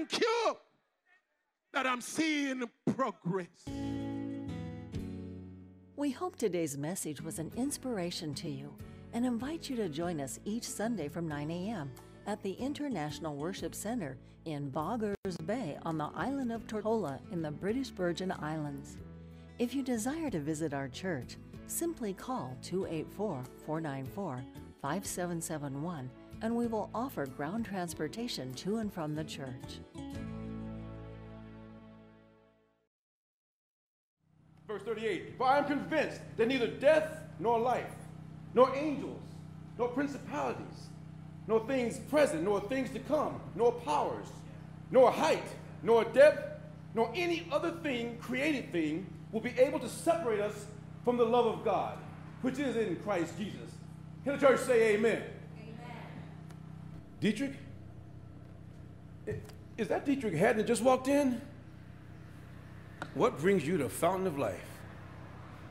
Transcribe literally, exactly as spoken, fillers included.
thank you that I'm seeing progress. We hope today's message was an inspiration to you and invite you to join us each Sunday from nine a m at the International Worship Center in Boggers Bay on the island of Tortola in the British Virgin Islands. If you desire to visit our church, simply call two eight four, four nine four, five seven seven one and we will offer ground transportation to and from the church. Verse thirty-eight, for I am convinced that neither death nor life, nor angels, nor principalities, nor things present, nor things to come, nor powers, nor height, nor depth, nor any other thing, created thing, will be able to separate us from the love of God, which is in Christ Jesus. Can the church say amen? Dietrich? Is that Dietrich Haddon that just walked in? What brings you to Fountain of Life?